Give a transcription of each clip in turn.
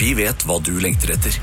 Vi vet hva du lengter etter.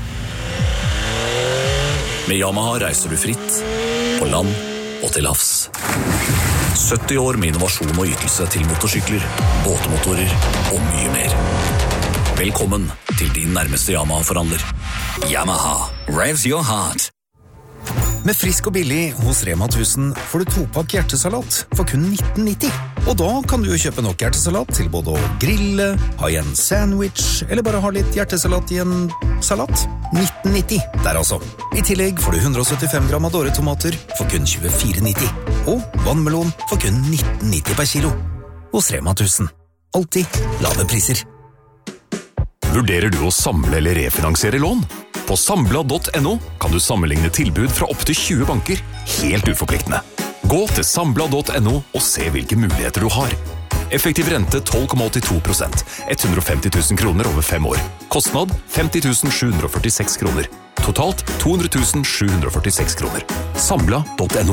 Med Yamaha reiser du fritt, på land og til havs. 70 år med innovasjon og ytelse til motorsykler, båtmotorer og mye mer. Velkommen til din nærmeste Yamaha-forhandler. Yamaha, raves your heart. Med Frisk og billig hos Rema 1000 får du 2-pakk hjertesalat for kun 19,90. Og da kan du jo kjøpe nok hjertesalat til både å grille, ha i en sandwich, eller bare ha litt hjertesalat i en salat. 19,90 der altså. I tillegg får du 175 gram Adore-tomater for kun 24,90. Og vannmelon for kun 19,90 per kilo. Hos Rema 1000. Alltid lave priser. Vurderer du å samle eller refinansiere lån? På Sambla.no kan du sammenligne tilbud fra opp til 20 banker, helt uforpliktende. Gå til Sambla.no og se hvilke muligheter du har. Effektiv rente 12,82%, 150 000 kroner over 5 år. Kostnad 50 746 kroner. Totalt 200 746 kroner. Sambla.no.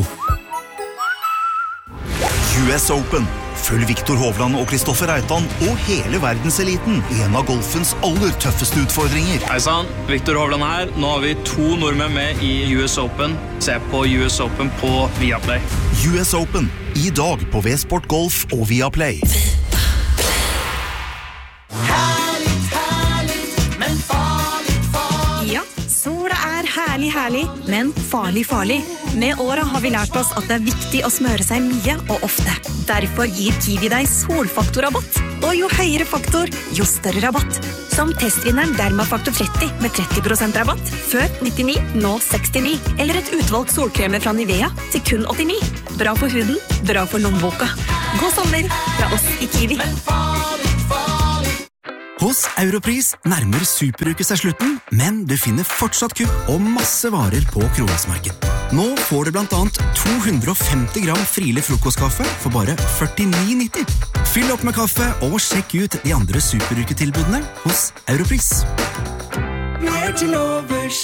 US Open. Følg Viktor Hovland og Kristoffer Reitan og hele verdenseliten i en av golfens aller tøffeste utfordringer. Hei sann, Viktor Hovland her. Nå har vi 2 nordmenn med i US Open. Se på US Open på Viaplay. US Open. I dag på V-Sport Golf og Viaplay. Herlig, men farlig. Ja, sola er herlig, men farlig. Med åra har vi lært oss at det er viktig å smøre seg mye og ofte. Derfor gir Kiwi deg solfaktorrabatt. Og jo høyere faktor, jo større rabatt. Som testvinneren Dermafaktor 30 med 30% rabatt. Før 99, nå 69. Eller et utvalgt solkremer fra Nivea til kun 89. Bra for huden, bra for lommeboka. God sommer fra oss i Kiwi. Hos Europris nærmer superuke seg slutten, men du finner fortsatt kupp og masse varer på Kronesmarked. Nå får du blant annet 250 gram Friele frokostkaffe for bare 49,90. Fyll opp med kaffe og sjekk ut de andre superuketilbudene hos Europris. Mer til overs.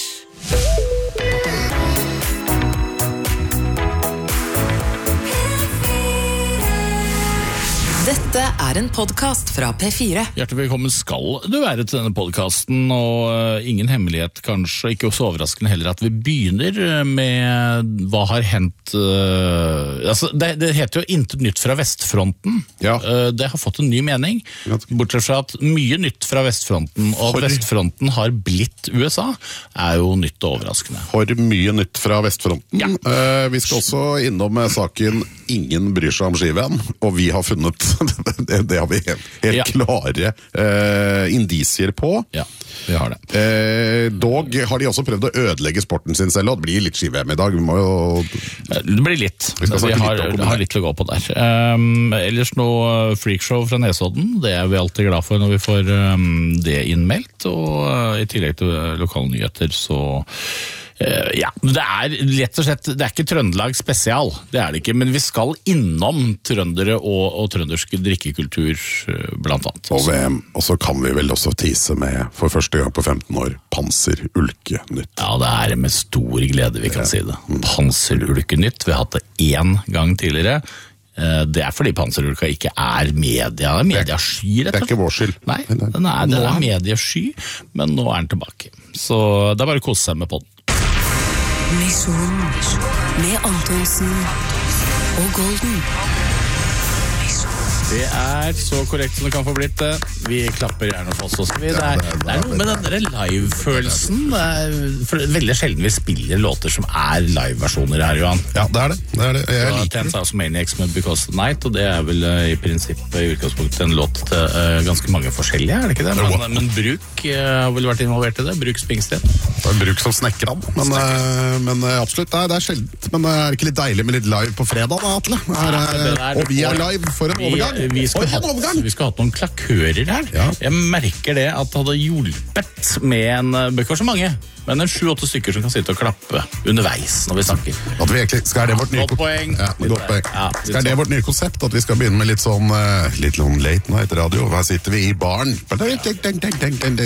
Dette er en podcast fra P4. Hjertelig velkommen skal du være til denne podcasten, og ingen hemmelighet kanskje, ikke så overraskende heller, at vi begynner med hva har hendt. Altså, det heter jo Intet nytt fra Vestfronten. Ja. Det har fått en ny mening, bortsett fra at mye nytt fra Vestfronten, og at Vestfronten har blitt USA, er jo nytt og overraskende. For mye nytt fra Vestfronten. Ja. Vi skal også innom saken Ingen bryr seg om skivenn, og vi har funnet det har vi helt klare indisier på. Ja, vi har det. Dog har de også prøvd å ødelegge sporten sin selv, og det blir litt ski-VM i dag. Vi må jo... Det blir litt. Vi har litt å gå på der. Ellers noe freakshow fra Nesodden. Det er vi alltid glad for når vi får det innmeldt, og i tillegg til lokale nyheter, så... Ja, det er rett og slett, det er ikke Trøndelag spesial, det er det ikke, men vi skal innom trøndere og trøndersk drikkekultur blant annet. Og VM, og så kan vi vel også tise med, for første gang på 15 år, Panserulke-nytt. Ja, det er med stor glede vi kan si det. Panserulke-nytt, vi har hatt det 1 gang tidligere. Det er fordi Panserulka ikke er mediasky, rett og slett. Det er ikke vår skyld. Nei, den er mediasky, men nå er den tilbake. Så det er bare å kose seg med podden. Mission med Antonsen og Golden. Det er så korrekt som det kan få blitt det. Vi klapper gjerne for oss. Det er noe med den der live-følelsen. For det er veldig sjelden vi spiller låter som er live-versjoner her, Johan. Ja, det er det. Jeg liker Tense House Maniacs med Because of the Night, og det er vel i prinsippet i utgangspunktet en låt til ganske mange forskjellige, er det ikke det? Men Bruk har vel vært involvert i det? Bruk Springsteen. Det er Bruk som snekker han, men absolutt, det er sjeldent. Men er det ikke litt deilig med litt live på fredag, da, Atle? Og vi er live for en overgang. Vi skulle hatt noen klakører her. Ja. Jeg merker det at det hadde hjulpet med en, ikke så mange, men en 7-8 stykker som kan sitte og klappe underveis når vi snakker. Skal det vårt nye konsept, at vi skal begynne med litt sånn late night radio? Her sitter vi i baren. Det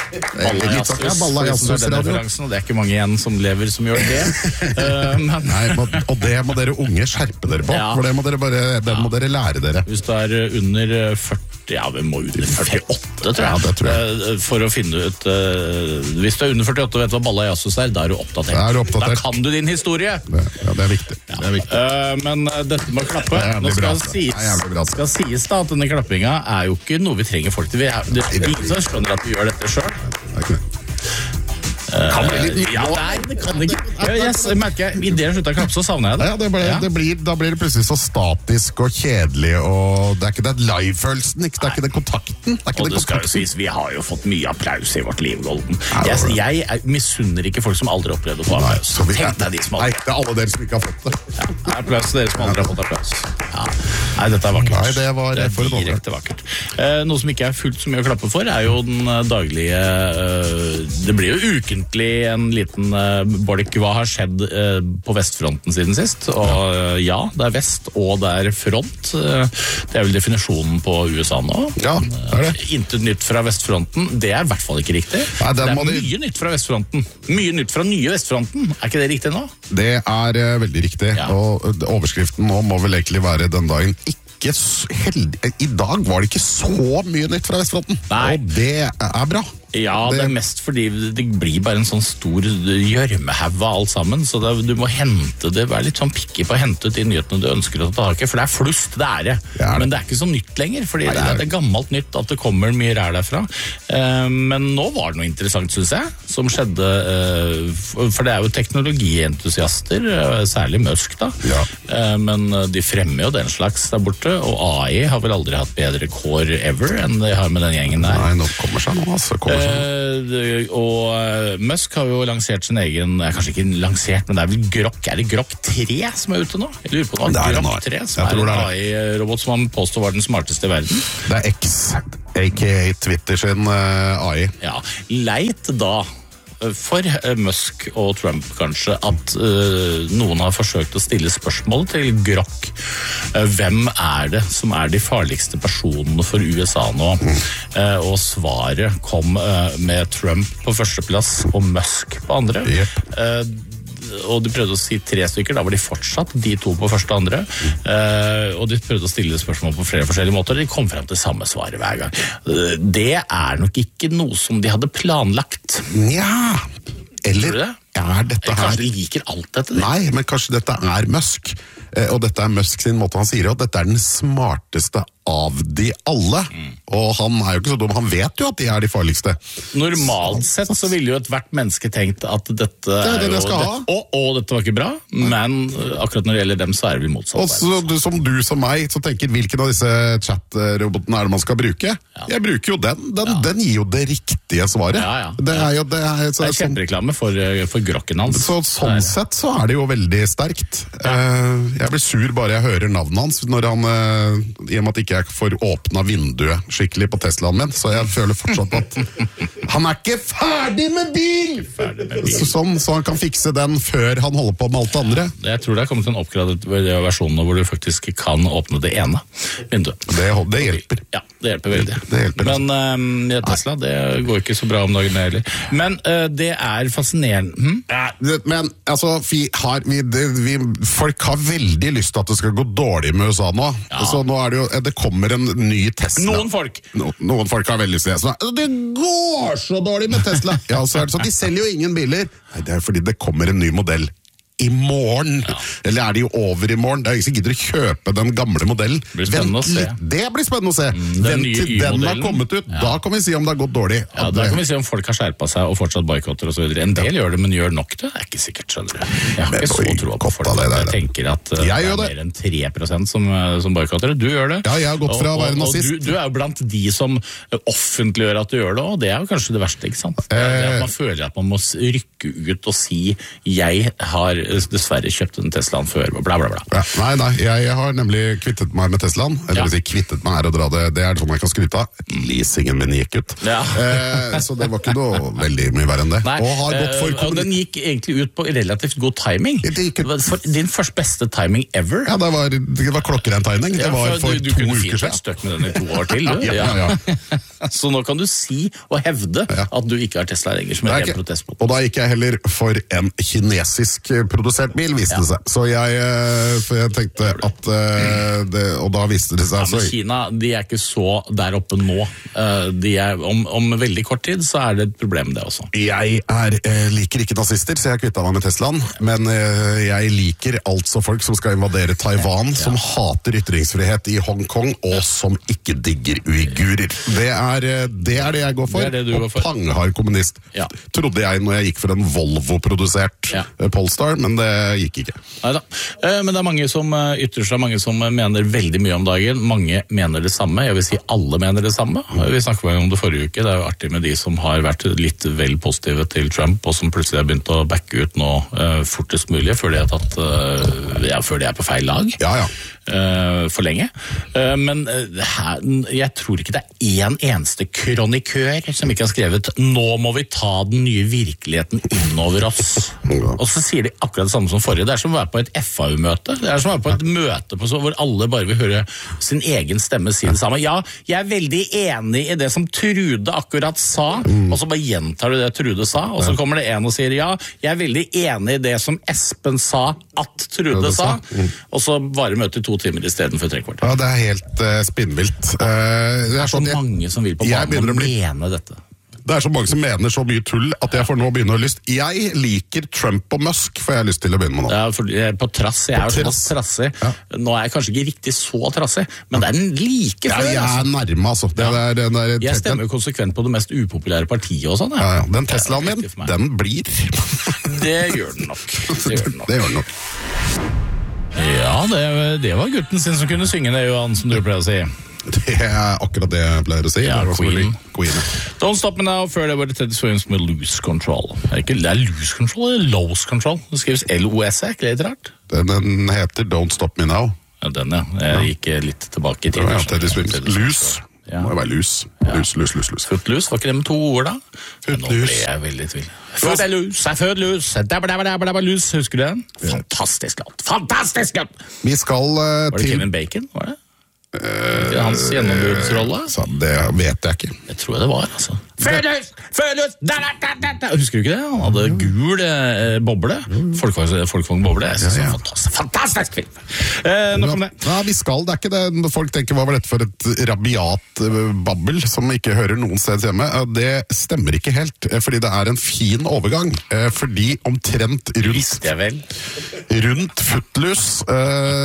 er ikke mange igjen som lever som gjør det. Nei, og det må dere unge skjerpe dere på, for det må dere lære dere. Hvis du er under 40 Ja, vi må under 48, tror jeg. Ja, det tror jeg. For å finne ut hvis du er under 48 og vet hva Balla Jasus er, da er du oppdatert. Da kan du din historie. Ja, det er viktig. Ja. Det er viktig. Men dette med å klappe, nå skal sies da at denne klappinga er jo ikke noe vi trenger folk til. Det er ingen som skjønner at vi gjør dette selv. Det er ikke det. Kan bli litt det kan ikke. Jeg merker, i det sluttet å klappe, så savner jeg det. Ja, da blir det plutselig så statisk og kjedelig, og det er ikke den live-følelsen, det er ikke den kontakten. Og det skal jo sies, vi har jo fått mye applaus i vårt liv, Golden. Jeg misunner ikke folk som aldri opplevde å få applaus. Tenk deg de som aldri. Nei, det er alle dere som ikke har fått det. Applaus til dere som aldri har fått applaus. Nei, dette er vakkert. Nei, det var direkte vakkert. Noe som ikke er fullt så mye å klappe for, er jo den daglige det blir jo en liten bolk. Hva har skjedd på vestfronten siden sist? Og ja, det er vest og det er front. Det er vel definisjonen på USA nå. Ja, det er det. Intet nytt fra vestfronten. Det er i hvert fall ikke riktig. Nei, det er mye nytt fra vestfronten. Mye nytt fra nye vestfronten. Er ikke det riktig nå? Det er veldig riktig. Ja. Og overskriften nå må vel egentlig være den dagen ikke heldig. I dag var det ikke så mye nytt fra vestfronten. Nei. Og det er bra. Ja, det er mest fordi det blir bare en sånn stor gjørmehaug av alt sammen, så du må hente det, være litt sånn picky på å hente ut de nyhetene du ønsker å ta tak i, for det er flust, det er det. Men det er ikke så nytt lenger, fordi det er gammelt nytt at det kommer mye rær derfra. Men nå var det noe interessant, synes jeg, som skjedde, for det er jo teknologientusiaster, særlig Musk da, men de fremmer jo den slags der borte, og AI har vel aldri hatt bedre core ever enn de har med den gjengen der. Nei, nå kommer seg noe, altså. Og Musk har jo lansert sin egen, kanskje ikke lansert, men det er vel Grok. Er det Grok 3 som er ute nå? Jeg lurer på det var Grok 3 som er en AI-robot som han påstår var den smarteste i verden. Det er X, a.k.a. Twitter sin AI. Ja, leit da for Musk og Trump kanskje at noen har forsøkt å stille spørsmål til Grok. Hvem er det som er de farligste personene for USA nå? Og svaret kom med Trump på førsteplass og Musk på andre. Og de prøvde å si 3 stykker, da var de fortsatt de 2 på første og andre, og de prøvde å stille spørsmål på flere forskjellige måter, de kom frem til samme svaret hver gang. Det er nok ikke noe som de hadde planlagt. Ja, eller er dette her... Kanskje de liker alt dette? Nei, men kanskje dette er Musk, og dette er Musk sin måte han sier, og dette er den smarteste av de alle. Og han er jo ikke så dum, han vet jo at de er de farligste. Normalt sett så ville jo et hvert menneske tenkt at dette er jo dette var ikke bra, men akkurat når det gjelder dem så er det vel motsatt. Og så, som du som meg, så tenker hvilken av disse chat-robotene er det man skal bruke? Ja. Jeg bruker jo den gir jo det riktige svaret. Ja. Det er kjempereklame for grokken hans. Sånn sett så er det jo veldig sterkt. Jeg blir sur bare jeg hører navnet hans, når han, i og med at ikke jeg får åpna vinduet skikkelig på Teslaen min, så jeg føler fortsatt at han er ikke ferdig med bil! Så han kan fikse den før han holder på med alt det andre. Jeg tror det er kommet en oppgradert versjon hvor du faktisk kan åpne det ene vinduet. Det hjelper. Ja, det hjelper veldig. Men Tesla, det går ikke så bra om dagen heller. Men det er fascinerende. Men altså, folk har veldig lyst til at det skal gå dårlig med USA nå. Så nå er det jo, det kommer en ny Tesla. Noen folk har veldig lyst til det. Det går så dårlig med Tesla! Ja, så er det sånn, de selger jo ingen biler. Nei, det er fordi det kommer en ny modell i morgen. Eller er det jo over i morgen? Det er ikke så gidder å kjøpe den gamle modellen. Det blir spennende å se. Det blir spennende å se. Vent til den har kommet ut. Da kan vi si om det har gått dårlig. Ja, da kan vi si om folk har skjerpet seg og fortsatt boykotter og så videre. En del gjør det, men gjør nok det. Det er ikke sikkert, skjønner du. Jeg har ikke så tro på folk. Jeg tenker at det er mer enn 3% som boykotter det. Du gjør det. Ja, jeg har gått fra å være nazist. Du er jo blant de som offentliggjør at du gjør det, og det er jo kanskje det verste, ikke sant? Det at man føler at man må rykke ut og si jeg har dessverre kjøpt en Teslaen før, bla bla bla. Ja, nei, jeg har nemlig kvittet meg med Teslaen, eller vil si kvittet meg her og dra det, det er sånn jeg kan skryte av. Leasingen min gikk ut. Så det var ikke noe veldig mye verre enn det. Nei, og den gikk egentlig ut på relativt god timing. Din første beste timing ever. Ja, det var klokkeren timing. Det var for 2 uker siden. Du kunne fint vært støkt med den i 2 år til, du. Ja. Så nå kan du si og hevde at du ikke har Tesla lenger, som er helt protest på. Og da gikk jeg heller for en kinesisk norskprodusert bil, viste det seg. Så jeg tenkte at og da viste det seg. Men Kina, de ikke så der oppe nå. Om veldig kort tid så det et problem det også. Jeg liker ikke nazister, så jeg kvittet meg med Teslaen. Men jeg liker altså folk som skal invadere Taiwan, som hater ytringsfrihet i Hongkong, og som ikke digger uigurer. Det det jeg går for. Det går for. Og panghard kommunist. Trodde jeg når jeg gikk for en Volvo-produsert Polestar, men det gikk ikke. Neida. Men det mange som ytrer seg, mange som mener veldig mye om dagen. Mange mener det samme. Jeg vil si alle mener det samme. Vi snakket om det forrige uke. Det jo artig med de som har vært litt vel positive til Trump, og som plutselig har begynt å backe ut nå fortest mulig, før de før de på feil lag. For lenge. Men jeg tror ikke det en eneste kronikør som ikke har skrevet «Nå må vi ta den nye virkeligheten innover oss». Og så sier de akkurat det samme som forrige. Det som å være på et FAU-møte. Det som å være på et møte hvor alle bare vil høre sin egen stemme si det samme. Ja, jeg veldig enig i det som Trude akkurat sa, og så bare gjentar du det Trude sa, og så kommer det en og sier ja, jeg veldig enig i det som Espen sa at Trude sa, og så varer møtet i 2 timer i stedet for 3 kvarter. Ja, det helt spinnvilt. Det så mange som vil på banen og mene dette. Det så mange som mener så mye tull at jeg får nå begynne å ha lyst. Jeg liker Trump og Musk, for jeg har lyst til å begynne med nå. Ja, for på trass, jeg jo sånn trassig. Nå jeg kanskje ikke riktig så trassig, men det den like før. Ja, jeg nærme, altså. Jeg stemmer jo konsekvent på det mest upopulære partiet og sånn. Ja, den Teslaen min, den blir. Det gjør den nok. Det gjør den nok. Ja, det var gutten sin som kunne synge det, Johan, som du pleier å si. Det akkurat det jeg pleier å si. Ja, Queen. Don't Stop Me Now, før det var det Teddy Swims med Lose Control. Det Lose Control eller Lose Control? Det skrives LOS, ikke litt rart? Den heter Don't Stop Me Now. Ja, den Jeg gikk litt tilbake i tid. Ja, Teddy Swims. Lose. Må jo være loose. Loose. Footloose, var ikke det med 2 ord da? Nå ble jeg veldig tvil. Footloose. Husker du den? Fantastisk låt. Vi skal Var det Kevin Bacon, var det? Hans gjennombruddsrolle? Det vet jeg ikke. Jeg tror det var, altså. Footloose! Husker du ikke det? Han hadde gul boble. Folkvogn-boble. Jeg synes det var fantastisk film. Nok om det. Ja, vi skal, det ikke det. Folk tenker, hva var dette for et rabiat babbel som ikke hører noen steds hjemme? Det stemmer ikke helt, fordi det en fin overgang. Fordi omtrent rundt Footloose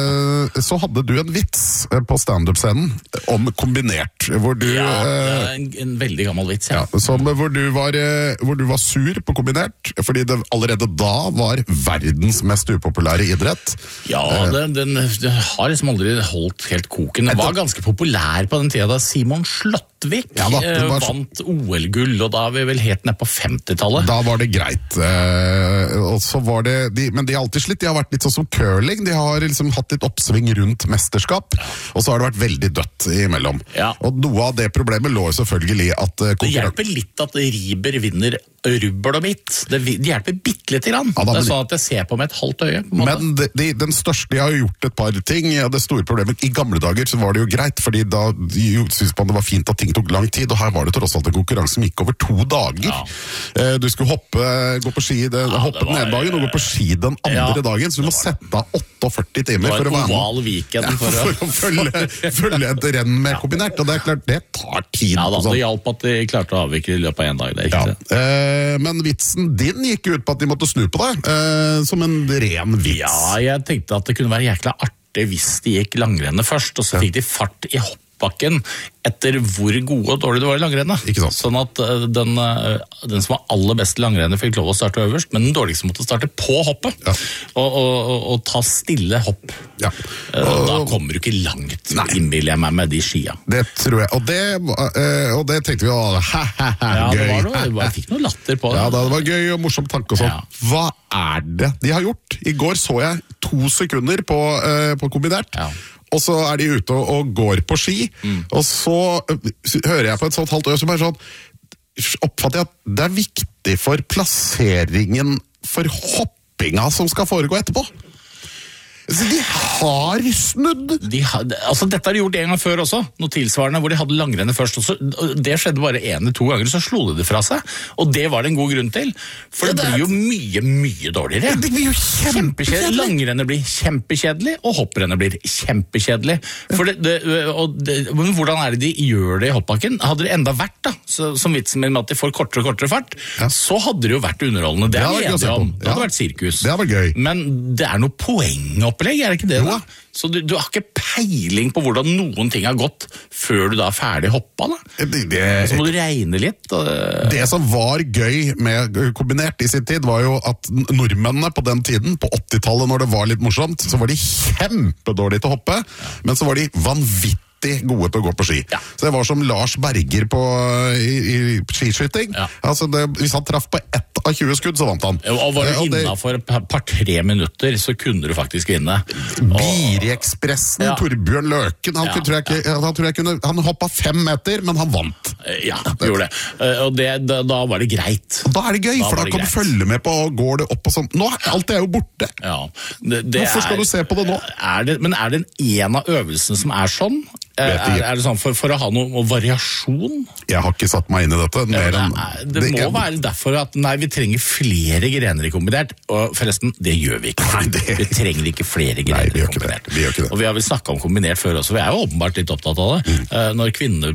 så hadde du en vits på stand-up-scenen om kombinert, hvor du... Ja, det en veldig gammel vits, ja. Hvor du var sur på kombinert, fordi det allerede da var verdens mest upopulære idrett. Ja, den har liksom aldri holdt helt koken. Den var ganske populær på den tida da Simon Slottvik vant OL-gull, og da vi vel helt ned på 50-tallet. Da var det greit. Og så var det, men de har alltid slitt, de har vært litt sånn som curling, de har liksom hatt litt oppsving rundt mesterskap, og så har det vært veldig dødt imellom. Og noe av det problemet lå selvfølgelig at det hjelper litt at Riber vinner rubbel og bitt. Det hjelper bittelitt grann. Det sånn at jeg ser på med et halvt øye. Men den største, de har gjort et par ting. Det store problemet, i gamle dager så var det jo greit, fordi da synes man det var fint at ting tok lang tid, og her var det tross alt en konkurranse som gikk over 2 dager. Du skulle gå på ski hoppe den ene dagen og gå på ski den andre dagen, så du må sette av 48 timer for å være med. For å følge et renn med kombinert, og det klart, det tar tid. Ja da, det hjalp at de klarte å avvikle i løpet av 1 dag. Det ikke det. Men vitsen din gikk ut på at de måtte snu på deg, som en ren vits. Ja, jeg tenkte at det kunne være jækla artig hvis de gikk langrennet først, og så fikk de fart i hoppbakken etter hvor gode og dårlige det var i langrennet. Sånn at den som var aller best i langrennet fikk lov å starte øverst, men den dårligste måtte starte på hoppet. Og ta stille hopp. Da kommer du ikke langt, innbiller jeg meg, med de skia. Det tror jeg, og det tenkte vi, gøy. Jeg fikk noe latter på det. Ja, det var gøy og morsom tanke og sånn. Hva det de har gjort? I går så jeg 2 sekunder på kombinert. Og så de ute og går på ski, og så hører jeg på et sånt halvt år, så bare sånn, oppfatter jeg at det viktig for plasseringen for hoppinga som skal foregå etterpå. Så de har snudd! Dette har de gjort en gang før også, noe tilsvarende, hvor de hadde langrennet først. Det skjedde bare 1 eller 2 ganger, så slo de det fra seg. Og det var det en god grunn til. For det blir jo mye, mye dårligere. Det blir jo kjempekjedelig. Langrennet blir kjempekjedelig, og hopprennet blir kjempekjedelig. Men hvordan er det de gjør det i hoppbakken? Hadde det enda vært, da, som vitsen med at de får kortere og kortere fart, så hadde det jo vært underholdende. Det er vi enige om. Det hadde vært sirkus. Det hadde vært gøy. Men det er noe poengopplegg, er det ikke det da? Så du har ikke peiling på hvordan noen ting har gått før du da er ferdig hoppa, da? Så må du regne litt. Det som var gøy med kombinert i sin tid, var jo at nordmennene på den tiden, på 80-tallet når det var litt morsomt, så var de kjempedårlige til å hoppe, men så var de vanvittig gode til å gå på ski. Så det var som Lars Berger i skiskyting. Altså hvis han traff på 1 av 20 skudd, så vant han. Og var du innenfor et par-3 minutter, så kunne du faktisk vinne. Biri-ekspressen, Torbjørn Løken, han hoppet 5 meter, men han vant. Ja, gjorde det. Og da var det greit. Og da er det gøy, for da kan du følge med på, går det opp og sånn. Nå alt det er jo borte. Hvorfor skal du se på det nå? Men er det en av øvelsene som er sånn? Er det sånn for å ha noe variasjon? Jeg har ikke satt meg inn i dette. Det må være derfor at vi trenger flere grener i kombinert. Og forresten, det gjør vi ikke. Vi trenger ikke flere grener i kombinert. Og vi har vel snakket om kombinert før også. Vi er jo åpenbart litt opptatt av det. Da kvinnene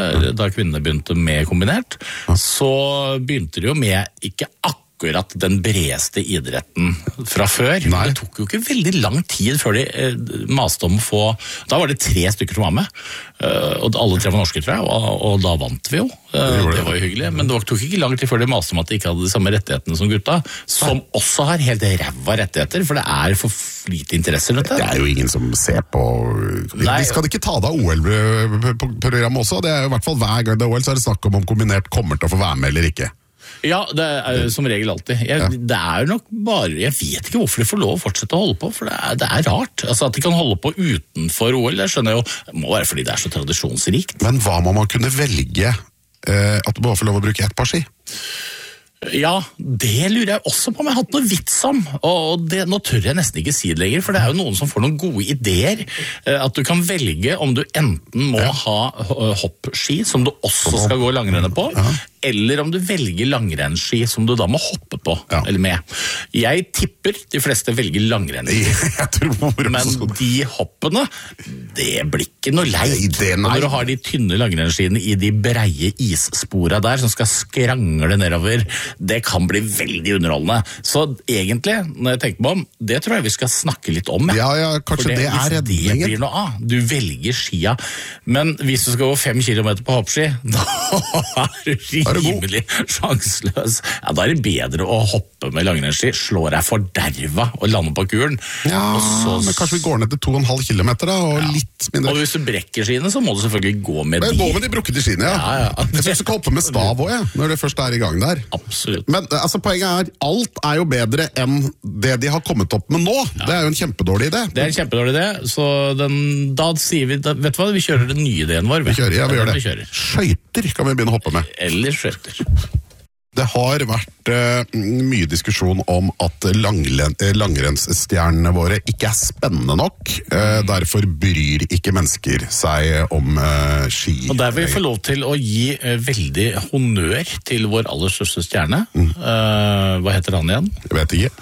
begynte med kombinert, så begynte de jo med ikke akkurat den bredeste idretten fra før. Det tok jo ikke veldig lang tid før de maste om å få... Da var det 3 stykker som var med, og alle 3 var norske, tror jeg, og da vant vi jo. Det var jo hyggelig, men det tok ikke lang tid før de maste om at de ikke hadde de samme rettighetene som gutta, som også har helt ræva rettigheter, for det er for lite interesse. Det er jo ingen som ser på... De skal ikke ta det av OL-programmet også, det er jo i hvert fall hver gang det er OL, så er det snakk om kombinert kommer til å få være med eller ikke. Ja, det er som regel alltid. Det er nok bare, jeg vet ikke hvorfor de får lov å fortsette å holde på, for det er rart. Altså at de kan holde på utenfor OL, det skjønner jeg jo, det må være fordi det er så tradisjonsrikt. Men hva må man kunne velge at du bare får lov å bruke 1 par ski? Ja, det lurer jeg også på om jeg har hatt noe vits om, og nå tør jeg nesten ikke si det lenger, for det er jo noen som får noen gode ideer, at du kan velge om du enten må ha hoppski, som du også skal gå langrennet på, eller om du velger langrennsski som du da må hoppe på, eller med. Jeg tipper de fleste velger langrennsski, men de hoppene, det blir ikke noe leit. Når du har de tynne langrennsskiene i de breie issporene der, som skal skrangle nedover, det kan bli veldig underholdende. Så egentlig, når jeg tenker meg om, det tror jeg vi skal snakke litt om. Kanskje det er redningen. Det blir noe av. Du velger skia, men hvis du skal gå 5 kilometer på hoppski, da er du rimelig sjanseløs. Ja, da er det bedre å hoppe med langrennsski, slå deg forderva og lande på kuren. Men kanskje vi går ned til 2,5 kilometer da, og litt mindre. Og hvis du brekker skiene, så må du selvfølgelig gå med de. Gå med de brukkede skiene, Jeg synes du skal hoppe med stav også, når det først er i gang der. Absolutt. Men altså, poenget er, alt er jo bedre enn det de har kommet opp med nå. Det er jo en kjempedårlig idé. Det er en kjempedårlig idé, så da sier vi, vet du hva, vi kjører den nye ideen vår. Vi gjør det. Skøyter kan vi begynne å hoppe med. Eller skøyter. Det har vært mye diskusjon om at langrennsstjernene våre ikke er spennende nok. Derfor bryr ikke mennesker seg om ski. Og der vil vi få lov til å gi veldig honnør til vår aller største stjerne. Hva heter han igjen? Jeg vet ikke.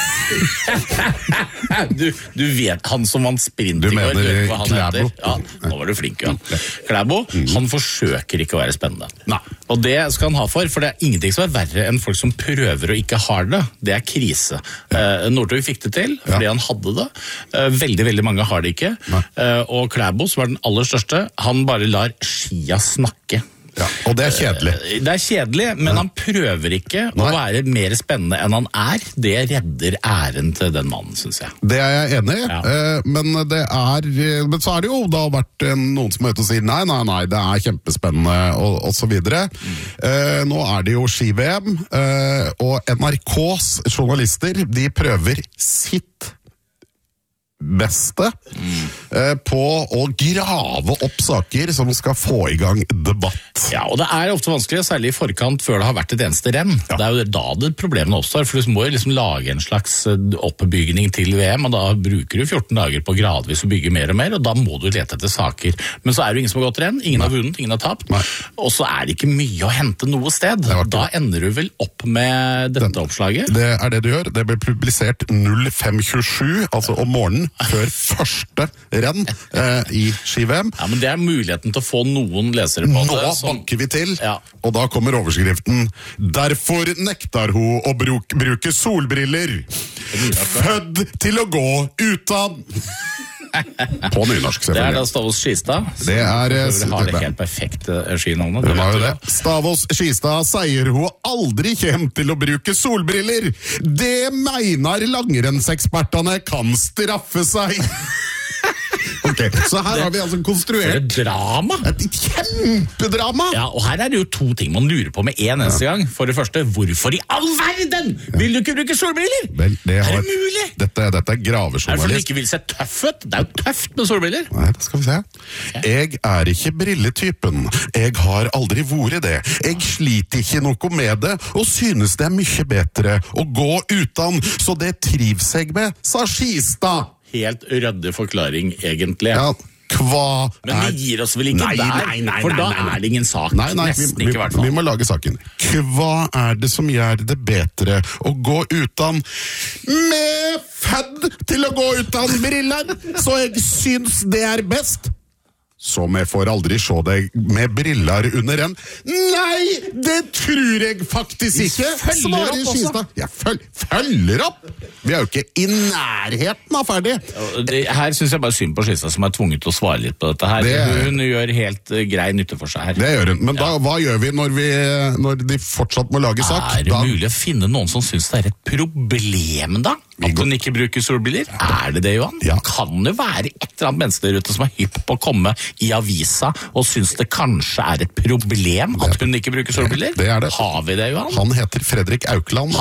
Du vet, han som vant sprint i går. Du mener Klæbo? Ja, nå var du flink, ja. Klæbo, han forsøker ikke å være spennende. Og det skal han ha for det er ingenting som er verre enn folk som prøver og ikke har det. Det er krise. Northug fikk det til, fordi han hadde det. Veldig, veldig mange har det ikke. Og Klæbo, som var den aller største, han bare lar skia snakke. Og det er kjedelig. Det er kjedelig, men han prøver ikke å være mer spennende enn han er. Det redder æren til den mannen, synes jeg. Det er jeg enig i, men så er det jo da vært noen som er ute og sier nei, det er kjempespennende og så videre. Nå er det jo ski-VM, og NRKs journalister, de prøver sitt beste på å grave opp saker som skal få i gang debatt. Ja, og det ofte vanskelig, særlig i forkant før det har vært et eneste renn. Ja. Det jo da det problemene oppstår, for du må jo liksom lage en slags oppbygning til VM, og da bruker du 14 dager på gradvis å bygge mer og mer, og da må du lete etter saker. Men så det ingen som har gått renn, ingen har vunnet, ingen har tapt, og så det ikke mye å hente noe sted. Da ender du vel opp med dette oppslaget? Det det du gjør. Det ble publisert 05:27, altså om morgenen, før første renn i ski-VM. Ja, men det muligheten til å få noen lesere på det. Nå banker vi til, og da kommer overskriften: Derfor nektar hun å bruke solbriller. Fødd til å gå uten. På nynorsk, selvfølgelig. Det da Stavås Skistad. Det har det helt perfekte skinavnet. Det var jo det. Stavås Skistad sier hun aldri kommer til å bruke solbriller. Det mener langrennsekspertene kan straffe seg. Ok, så her har vi altså konstruert et drama. Et kjempedrama. Ja, og her det jo to ting man lurer på med en eneste gang. For det første, hvorfor i all verden vil du ikke bruke solbriller? Vel, det mulig? Dette gravejournalist. Det fordi du ikke vil se tøff ut? Det jo tøft med solbriller. Nei, det skal vi se. Jeg ikke brilletypen. Jeg har aldri vært det. Jeg sliter ikke noe med det, og synes det mye bedre å gå uten, så det trives jeg med, sa Skistad. Helt rødde forklaring, egentlig. Ja, Men vi gir oss vel ikke nei, for da det ingen sak. Nei, nesten ikke i hvert fall. Vi må lage saken. Hva det som gjør det bedre å gå uten med fødd til å gå uten briller, så jeg synes det best? Så vi får aldri se deg med briller under en. Nei, det tror jeg faktisk ikke, svarer Skistad. Jeg følger opp. Vi jo ikke i nærheten av ferdig. Her synes jeg bare synd på Skistad som tvunget til å svare litt på dette her. Hun gjør helt grei nytte for seg her. Det gjør hun, men da, hva gjør vi når de fortsatt må lage sak? Det mulig å finne noen som synes det et problem da? At hun ikke bruker solbriller? Det, Johan? Ja. Kan det være et eller annet menneske der ute som hypp på å komme i avisa og synes det kanskje et problem at hun ikke bruker solbriller? Det det. Har vi det, Johan? Han heter Fredrik Aukland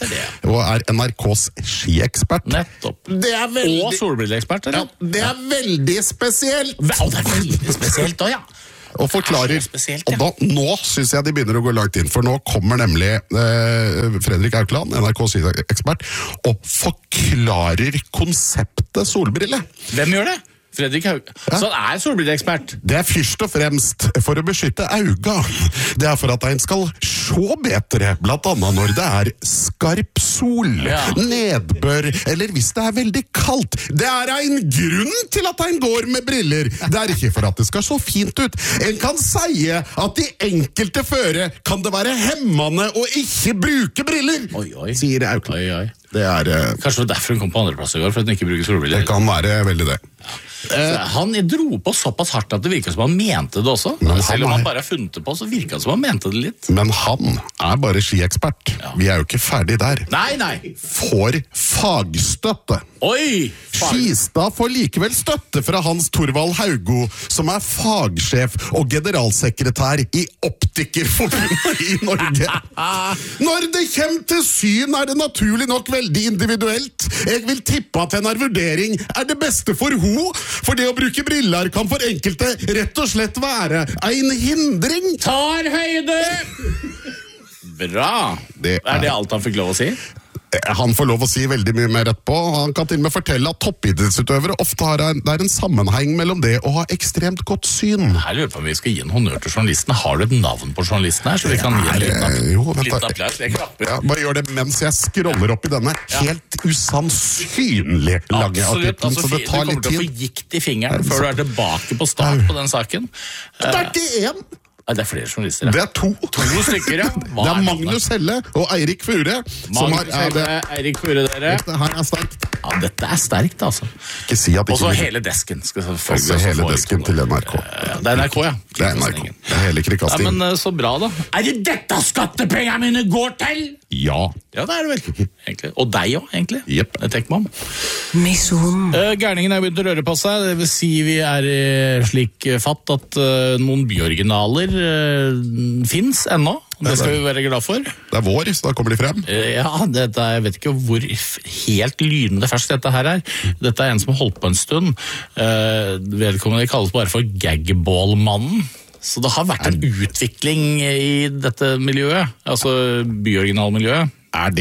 og NRKs skiekspert. Nettopp. Og solbrilleekspert, eller? Ja, det veldig spesielt. Det veldig spesielt da, ja. Og forklarer, og da, nå synes jeg de begynner å gå langt inn, for nå kommer nemlig Fredrik Aukland, NRKs ekspert, og forklarer konseptet solbrille. Hvem gjør det? Fredrik Haug. Så han solbrilleekspert? Det først og fremst for å beskytte auga. Det for at en skal se bedre, blant annet når det skarp sol, nedbør, eller hvis det veldig kaldt. Det en grunn til at en går med briller. Det ikke for at det skal så fint ut. En kan si at i enkelte føre kan det være hemmende å ikke bruke briller, sier Aukland. Det Kanskje det var derfor hun kom på andreplass i går, for at hun ikke bruker solbriller. Det kan være veldig det. Han dro på såpass hardt at det virket som han mente det også. Selv om han bare funnet det på, så virket det som han mente det litt. Men han bare skiekspert. Vi jo ikke ferdig der. Nei. Får fagstøtte. Oi! Skistad får likevel støtte fra Hans Torvald Haugo, som fagsjef og generalsekretær i Optikerforbundet i Norge. Når det kommer til syn det naturlig nok veldig individuelt. Jeg vil tippe at en vurdering det beste for ho, for det å bruke briller kan for enkelte rett og slett være en hindring. Tar høyde! Bra. Det det alt han fikk lov å si? Han får lov å si veldig mye mer rett på. Han kan til og med fortelle at toppidrettsutøvere ofte har det en sammenheng mellom det å ha ekstremt godt syn. Her lurer på om vi skal gi en honnør til journalisten. Har du et navn på journalisten her, så vi kan gi en liten applaus? Bare gjør det mens jeg scroller opp i denne helt usannsynlig lange artikkelen, så det tar litt tid. Du kommer til å få gikt i fingeren før du tilbake på start på den saken. Det ikke en! Det flere journalister. Det 2. 2 stykker, ja. Det Magnus Helle og Eirik Fure. Magnus Helle, Eirik Fure, dere. Dette her sterkt. Ja, dette sterkt, altså. Ikke si at også hele desken. Også hele desken til NRK. Det NRK, ja. Det NRK. Det hele kringkastingen. Ja, men så bra, da. Det dette skattepengene mine går til? Ja. Ja, det det vel. Egentlig. Og deg også, egentlig. Jepp. Det tenker man. Gærningen begynt å røre på seg. Det vil si vi i slik fatt at noen byoriginaler finnes ennå. Det skal vi være glad for. Det vår, så da kommer de frem. Ja, jeg vet ikke hvor helt lynende ferskt dette her er. Dette er en som har holdt på en stund. Vedkommende kalles bare for Gagball-mannen. Så det har vært en utvikling i dette miljøet, altså byoriginalmiljøet.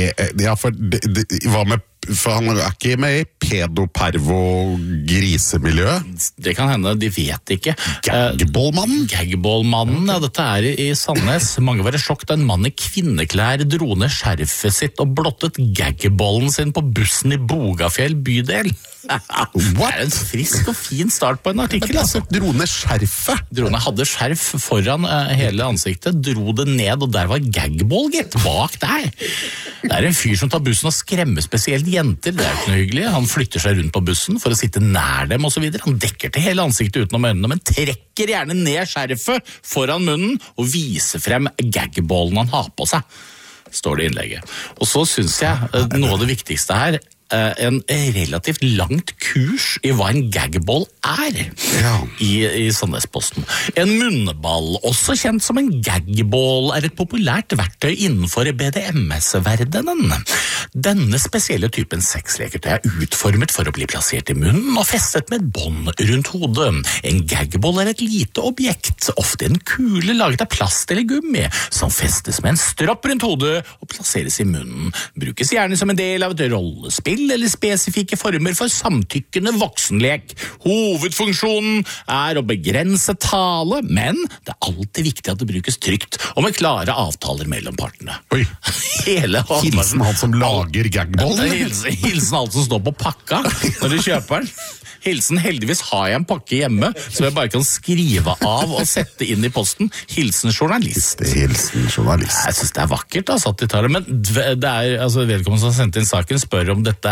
Hva med, for han er ikke med i pedopervo-grisemiljøet? Det kan hende, de vet ikke. Gagball-mannen? Gagball-mannen, ja, dette er i Sandnes. Mange var i sjokk da en mann i kvinneklær dro ned skjerfet sitt og blottet gagballen sin på bussen i Bogafjell bydel. Det er en frisk og fin start på en artikkel. Altså. Dro ned skjerfet? Hadde skjerf foran hele ansiktet, dro det ned, og der var gagball, gitt, bak der. Det er en fyr som tar bussen og skremmer spesielt jenter, det er ikke noe hyggelig. Han flytter seg rundt på bussen for å sitte nær dem og så videre. Han dekker til hele ansiktet utenom øynene, men trekker gjerne ned skjerfet foran munnen og viser frem gagballen han har på seg, står det i innlegget. Og så synes jeg noe av det viktigste her, en relativt langt kurs i hva en gagball er i Sandnesposten. En munnball, også kjent som en gagball, er et populært verktøy innenfor BDMS-verdenen. Denne spesielle typen sexleketøy er utformet for å bli plassert i munnen og festet med et bånd rundt hodet. En gagball er et lite objekt, ofte en kule laget av plast eller gummi, som festes med en stropp rundt hodet og plasseres i munnen. Brukes gjerne som en del av et rollespill eller spesifikke former for samtykkende voksenlek. Hovedfunksjonen er å begrense tale, men det er alltid viktig at det brukes trygt og med klare avtaler mellom partene. Oi, Hilsen han som lager gagballen? Hilsen alt som står på pakka når du kjøper den. Hilsen, heldigvis har jeg en pakke hjemme, så jeg bare kan skrive av og sette inn i posten. Hilsen journalist. Hilsen journalist. Jeg synes det er vakkert, altså, at de tar det, men det er, altså, vedkommende som har sendt inn saken spør om dette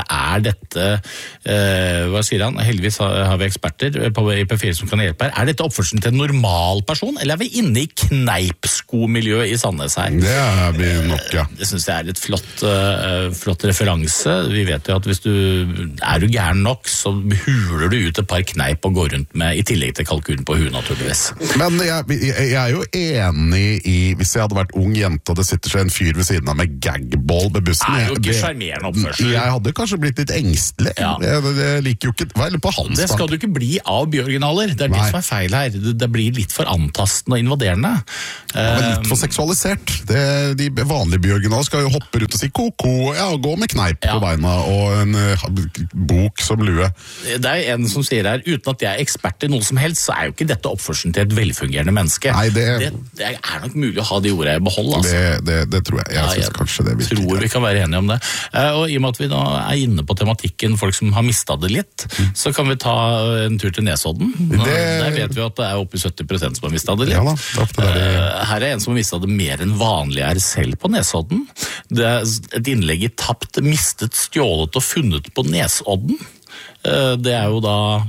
hva sier han? Heldigvis har vi eksperter i P4 som kan hjelpe her. Er dette oppførselen til en normal person, eller er vi inne i kneipskomiljøet i Sandnes her? Det er vi nok, ja. Det synes jeg er et flott referanse. Vi vet jo at hvis du er gæren nok, så huler du ut et par kneip og går rundt med, i tillegg til kalkun på huet, naturligvis. Men jeg er jo enig i, hvis jeg hadde vært ung jente og det sitter seg en fyr ved siden av med gagball med bussen. Det er jo ikke charmerende oppførsel. Jeg hadde kanskje blitt litt engstelig. Ja. Jeg liker jo ikke, hva er det på hans? Det skal du ikke bli av byoriginaler. Det er det som er feil her. Det blir litt for antastende og invaderende. Litt for seksualisert. De vanlige byoriginaler skal jo hoppe ut og si koko, gå med kneip på beina og en bok som lue. Det er en som sier her, uten at jeg er ekspert i noe som helst, så er jo ikke dette oppførselen til et velfungerende menneske. Nei, det er nok mulig å ha de ordene i behold, altså. Det tror jeg. Jeg synes kanskje det er viktig. Tror vi kan være enige om det. Og i og med at vi nå er inne på tematikken folk som har mistet det litt, så kan vi ta en tur til Nesodden. Der vet vi at det er oppe i 70% som har mistet det litt. Ja da, her er en som har mistet det mer enn vanlig er selv på Nesodden. Det er et innlegg i tapt, mistet, stjålet og funnet på Nesodden. Det er jo da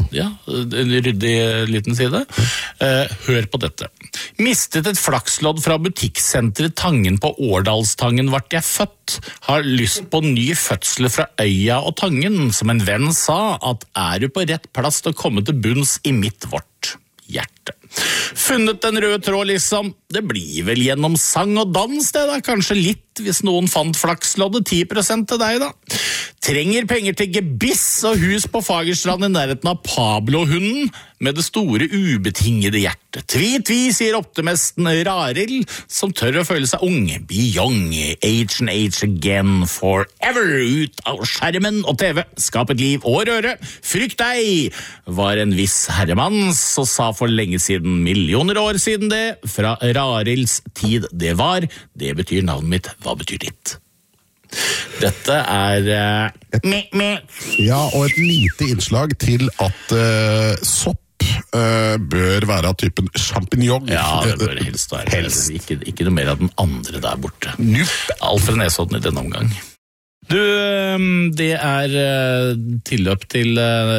en ryddig liten side. Hør på dette. Mistet et flakslodd fra butikksenteret Tangen på Årdalstangen vart jeg født. Har lyst på ny fødsel fra Øya og Tangen. Som en venn sa, at er du på rett plass til å komme til bunns i mitt vårt hjerte. Funnet den røde tråd, liksom. Det blir vel gjennom sang og dans, det da. Kanskje litt hvis noen fant flaksloddet. 10% til deg, da. Trenger penger til gebiss og hus på Fagerstrand i nærheten av Pablo-hunden med det store ubetingede hjertet. Tvi, sier optimesten Rarild, som tør å føle seg ung. Be young, age and age again, forever, ut av skjermen og TV. Skap et liv og røre. Frykt deg, var en viss herremann, så sa for lenge siden, millioner år siden det, fra Rarilds tid det var. Det betyr navnet mitt, hva betyr ditt? Dette er Ja, og et lite innslag til at sopp bør være av typen champignon. Ja, det bør helst være. Ikke noe mer av den andre der borte. Alfred Nesodden i denne omgang. Det tilløp til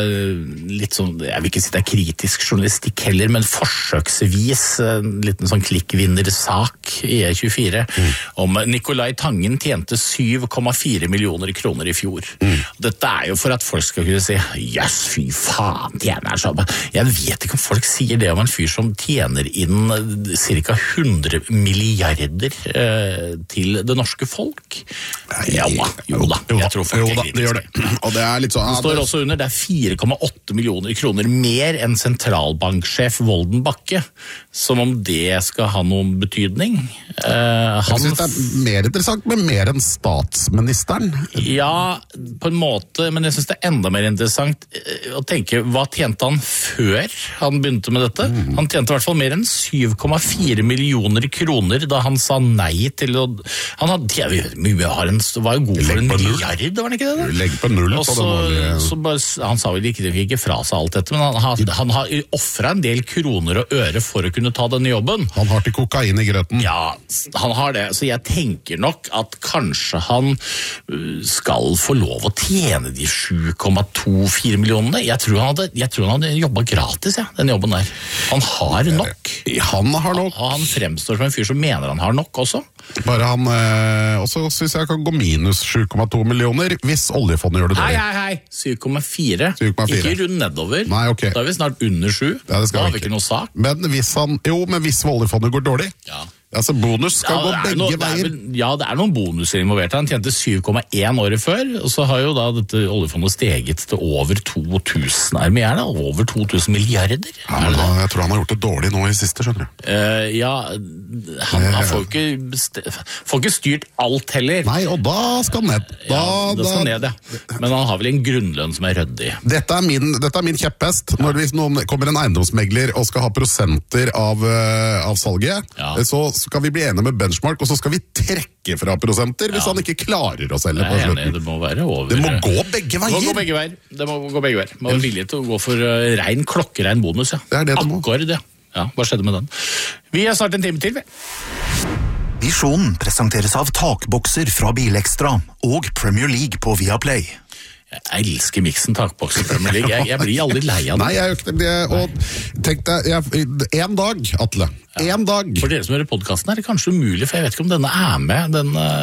litt sånn, jeg vil ikke si det kritisk journalistikk heller, men forsøksvis en liten sånn klikkvinnersak i E24 om Nicolai Tangen tjente 7,4 millioner kroner i fjor. Dette jo for at folk skal kunne si, yes, fy faen, tjener han sånn. Jeg vet ikke om folk sier det om en fyr som tjener inn cirka 100 milliarder til det norske folk. Jo da, jeg tror folk det gjør det. Og det litt sånn, det står også under, det 4,8 millioner kroner mer enn sentralbanksjef Volden Bakke, som om det skal ha noen betydning. Jeg synes det mer interessant med mer enn statsministeren. Ja, på en måte, men jeg synes det enda mer interessant å tenke, hva tjente han før han begynte med dette? Han tjente i hvert fall mer enn 7,4 millioner kroner da han sa nei til å... Han var jo god for en milliard, var det ikke det? Legg på null på han sa vel ikke fra seg alt dette, men han har offret en del kroner og øre for å kunne ta denne jobben. Han har til kokain i grøten. Ja, han har det, så jeg tenker nok at kanskje han skal få lov å tjene de 7,24 millionene. Jeg tror han hadde jobbet gratis, den jobben der. Han har nok. Han har nok. Han fremstår som en fyr som mener han har nok også. Bare han, og så synes jeg kan gå minus 7,2 millioner hvis oljefondet gjør det dårlig. Hei, 7,4. Ikke rund nedover. Nei, ok. Da vi snart under 7. Ja, da har vi ikke noe sak. Men hvis oljefondet går dårlig, altså bonus skal gå begge veier. Det noen bonuser involvert. Han tjente 7,1 året før, og så har jo da dette oljefondet steget til over 2000. Over 2000 milliarder. Jeg tror han har gjort det dårlig nå i siste, skjønner du. Han får ikke styrt alt heller. Nei, og da skal han ned. Det skal ned, Men han har vel en grunnlønn som røddig. Dette min kjepphest. Hvis noen kommer en eiendomsmegler og skal ha prosenter av salget, så skal vi bli enige med benchmark, og så skal vi trekke fra prosenter hvis han ikke klarer å selge på slutten. Det må være over. Det må gå begge veier. Det må gå begge veier. Man er villig til å gå for klokkerein bonus, Akkurat det. Hva skjedde med den? Vi har snart en time til, Visjonen presenteres av takbokser fra Bilekstra og Premier League på Viaplay. Jeg elsker miksen takbokser Premier League. Jeg blir aldri lei av det. Nei, jeg gjør ikke det. Og tenk deg, en dag, Atle. En dag. For dere som hører podcasten det kanskje umulig, for jeg vet ikke om denne med,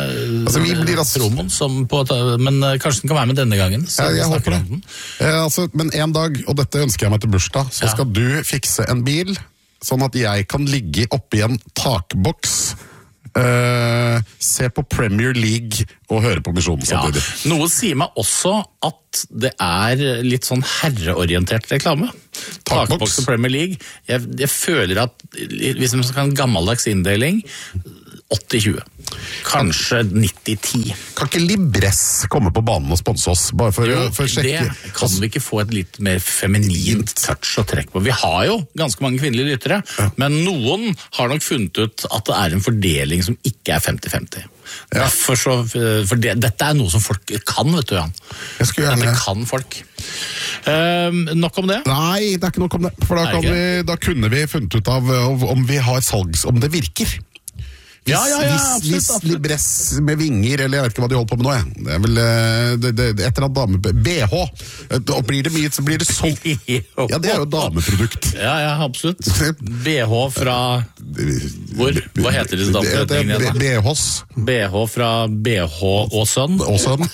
promoen, men kanskje den kan være med denne gangen. Jeg håper det. Men en dag, og dette ønsker jeg meg til bursdag, så skal du fikse en bil, sånn at jeg kan ligge oppi en takboks, se på Premier League og høre på Misjonen samtidig. Noe sier meg også at det litt sånn herreorientert reklame. Takboks og Premier League. Jeg føler at hvis man skal ha en gammeldags inndeling, 80-20. Kanskje 90-10. Kan ikke Libres komme på banen og sponse oss? Bare for å sjekke. Det kan vi ikke få et litt mer feminint touch og trekk på. Vi har jo ganske mange kvinnelige lyttere, men noen har nok funnet ut at det en fordeling som ikke 50-50. For dette noe som folk kan, vet du, Jan. Dette kan folk. Nok om det? Nei, det ikke nok om det. For da kunne vi funnet ut av om vi har salgs, om det virker. Hvis Libres med vinger, eller jeg vet ikke hva de holder på med nå, det vel et eller annet dame... BH. Og blir det mye, så blir det sånn. Ja, det jo dameprodukt. Ja, absolutt. BH fra... Hvor? Hva heter det dameproduktene? BHs. BH fra BH og sønn. Og sønn.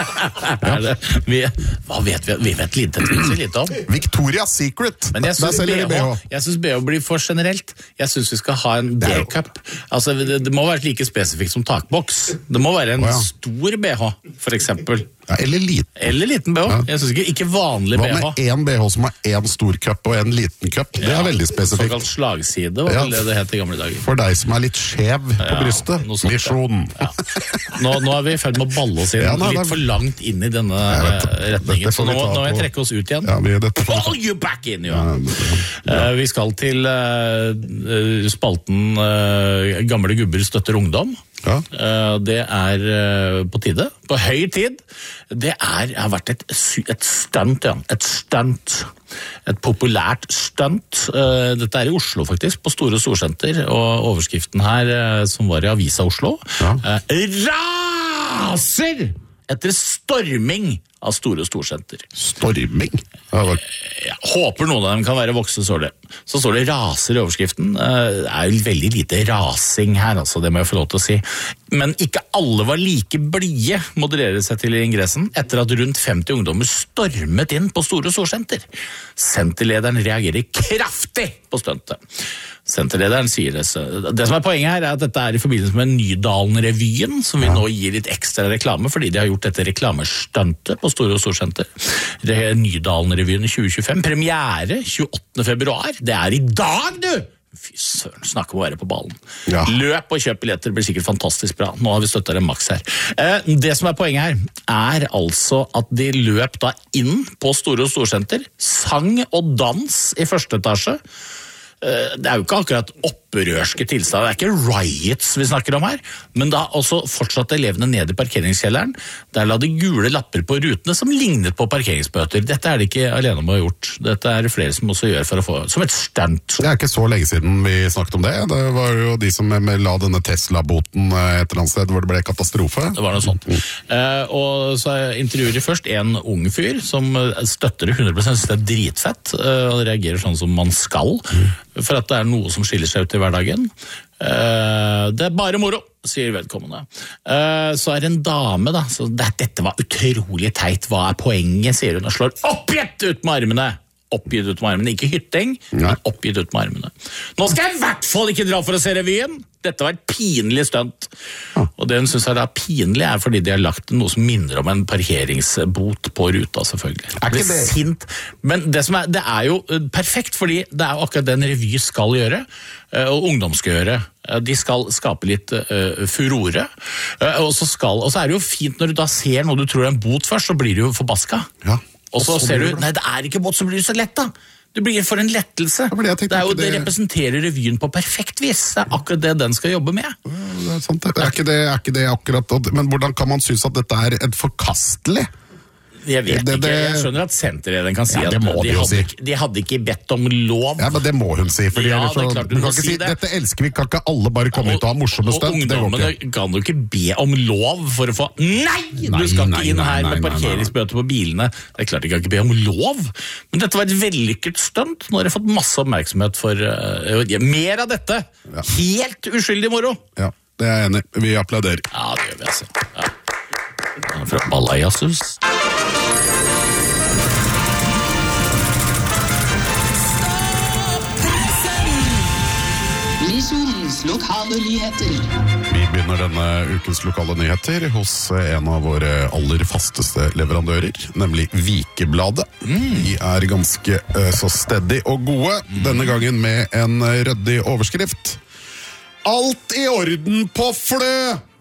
Hva vet vi? Vi vet litt om. Victoria's Secret. Men jeg synes BH blir for generelt. Jeg synes vi skal ha en B-cup. Altså, det må være like spesifikt som takboks. Det må være en stor BH, for eksempel. Ja, eller liten. Eller liten BH. Ja. Jeg synes ikke vanlig BH. Hva med en BH som har en stor cup og en liten cup? Det veldig spesifikt. Såkalt slagside, var det het i gamle dager. For deg som litt skjev på brystet. Misjon. Ja. Nå vi i ferd med å balle oss inn litt for langt inn i denne retningen. Så nå må jeg trekke oss ut igjen. Pull you back in, Johan! Vi skal til spalten Gamle gubber støtter ungdom. Ja. Det på tide, på høy tid. Det har vært et stunt, et stunt. Et populært stunt. Dette i Oslo faktisk, på Store Storsenter, og overskriften her, som var i Avisa Oslo, raser etter storming av store storsenter. Storming? Jeg håper noen av dem kan være voksne, så står det raser i overskriften. Det jo veldig lite rasing her, altså, det må jeg få lov til å si. Men ikke alle var like blige, modererer seg til i ingressen, etter at rundt 50 ungdommer stormet inn på store storsenter. Senterlederen reagerer kraftig på stuntet. Senterlederen sier det. Det som poenget her at dette i forbindelse med Nydalen-revyen, som vi nå gir litt ekstra reklame, fordi de har gjort dette reklamestuntet på Store Storsenter. Det Nydalen-revyen i 2025, premiere 28. februar. Det i dag, du! Fy søren, snakk om å være på ballen. Ja. Løp og kjøp billetter, det blir sikkert fantastisk bra. Nå har vi støttet en maks her. Det som poenget her, altså at de løp da inn på Store Storsenter, sang og dans i første etasje. Det jo ikke akkurat opprørske tilstander, det ikke riots vi snakker om her, men da også fortsatte elevene ned i parkeringskjelleren. Der la de gule lapper på rutene som lignet på parkeringsbøter. Dette det ikke alene om å ha gjort. Dette det flere som også gjør for å få, som et stunt. Det ikke så lenge siden vi snakket om det. Det var jo de som la denne Tesla-boten et eller annet sted hvor det ble katastrofe. Det var noe sånt. Og så intervjuer de først en ung fyr som støtter det 100%, synes det dritfett, og reagerer sånn som man skal, for at det noe som skiller seg ut i hverdagen. Det bare moro, sier vedkommende. Så det en dame da, så dette var utrolig teit, hva poenget, sier hun, og slår oppgitt ut med armene. Oppgitt ut med armene, ikke hytting, men oppgitt ut med armene. Nå skal jeg i hvert fall ikke dra for å se revyen! Dette var et pinlig stunt. Og det hun synes pinlig fordi de har lagt noe som minner om en parkeringsbot på ruta, selvfølgelig. Ikke det? Sint. Men det som det jo perfekt, fordi det jo akkurat det en revy skal gjøre, og ungdom skal gjøre. De skal skape litt furore, og så det jo fint når du da ser noe du tror en bot først, så blir du jo forbaska. Ja. Og så ser du, nei, det ikke bot, så blir du så lett da. Du blir for en lettelse. Det representerer revyen på perfekt vis. Det akkurat det den skal jobbe med. Det sant, det ikke det akkurat. Men hvordan kan man synes at dette et forkastelig? Jeg vet ikke, jeg skjønner at senterlederen kan si at de hadde ikke bedt om lov. Ja, men det må hun si, for klart du kan ikke si dette elsker vi, kan ikke alle bare komme ut og ha morsomme stunt. Og ungdommene kan jo ikke be om lov for å få nei, du skal ikke inn her med parkeringsbøter på bilene. Det klart de kan ikke be om lov, men dette var et vellykket stunt. Nå har jeg fått masse oppmerksomhet for mer av dette. Helt uskyldig moro. Ja, det jeg enig. Vi applauderer. Ja, det gjør vi altså. Ja. Fra Balajassus. Lokale nyheter. Vi begynner denne ukens lokale nyheter hos en av våre aller fasteste leverandører, nemlig Vikebladet. De ganske så steady og gode, denne gangen med en røddig overskrift. Alt i orden på Flø!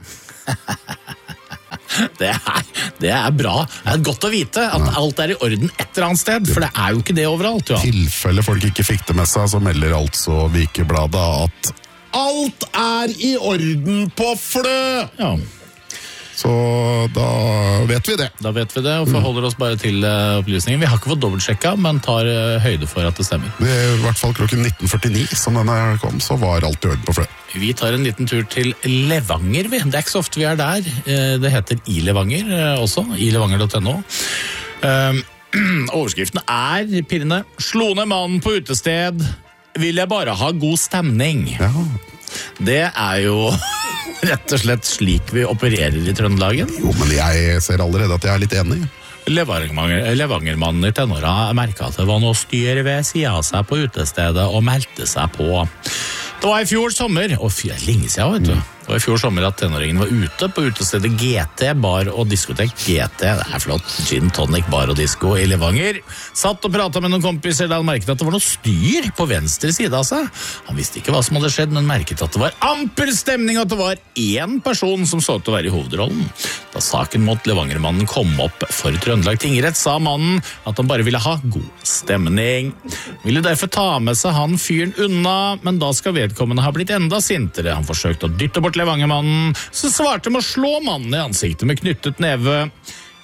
Det bra. Det godt å vite at alt i orden et eller annet sted, for det jo ikke det overalt. I tilfelle folk ikke fikk det med seg, så melder altså Vikebladet at alt i orden på Flø! Ja. Så da vet vi det. Da vet vi det, og forholder oss bare til opplysningen. Vi har ikke fått dobbeltsjekka, men tar høyde for at det stemmer. Det I hvert fall klokken 19.49 som denne kom, så var alt i orden på Flø. Vi tar en liten tur til Levanger. Det ikke så ofte vi der. Det heter I Levanger også, ilevanger.no. Overskriften pirrende. Slo ned mannen på utested. Vil jeg bare ha god stemning. Ja. Det jo rett og slett slik vi opererer I Trøndelagen. Jo, men jeg ser allerede at jeg litt enig. Levangermannen I tenåra merket at det var noe styr ved siden av seg på utestedet og meldte seg på. Det var I fjor sommer, og lenge siden, vet du. Det var I fjor sommer at tenåringen var ute på utestedet GT, bar og diskotek. GT, det flott. Gin, tonic, bar og disco I Levanger. Satt og pratet med noen kompiser da han merket at det var noe styr på venstre side av seg. Han visste ikke hva som hadde skjedd, men merket at det var amper stemning, at det var en person som så ut til å være I hovedrollen. Da saken mot Levangermannen kom opp for Trøndelag tingrett, sa mannen at han bare ville ha god stemning. Ville derfor ta med seg han fyren unna, men da skal vedkommende ha blitt enda sintere. Han forsøkte å dytte bort Levangermannen, så svarte med å slå mannen I ansiktet med knyttet neve.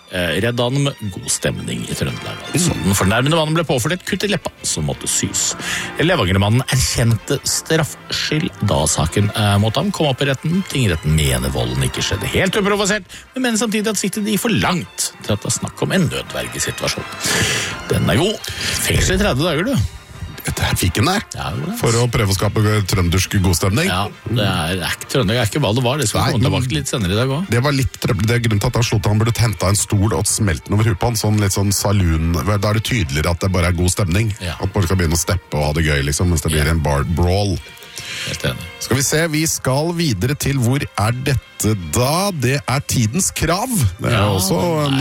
Reddanen med god stemning I Trøndelag. Altså. Den fornærmende mannen ble påført et kutt I leppa som måtte sys. Levangermannen erkjente straffskyld da saken mot ham kom opp I retten. Tingretten mener volden ikke skjedde helt uprovosert, men mener samtidig at siktet de for langt til at det snakk om en nødvergesituasjon. Den god. Fengsel I 30 dager, du. Det fikk den der, for å prøve å skape trøndersk god stemning. Ja, Trøndelag ikke hva det var, det skal vi komme tilbake litt senere I dag også. Det var litt trøbbel, det grunnen til at han slått han burde hentet en stol og smelt den over hupa han, sånn litt sånn saloon, da det tydeligere at det bare god stemning, at man skal begynne å steppe og ha det gøy liksom, mens det blir en bar brawl. Helt enig. Skal vi se, vi skal videre til hvor dette da? Det tidens krav. Det også